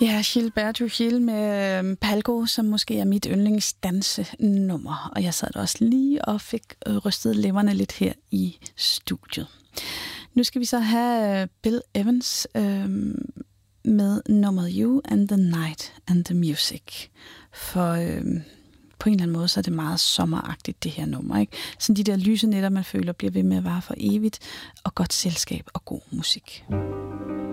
Ja, Gilberto Gil med Palco, som måske er mit yndlingsdansenummer. Og jeg sad der også lige og fik rystet leverne lidt her i studiet. Nu skal vi så have Bill Evans med nummeret You and the Night and the Music. For på en eller anden måde, så er det meget sommeragtigt, det her nummer, ikke? Sådan de der lyse nætter, man føler bliver ved med at vare for evigt, og godt selskab og god musik.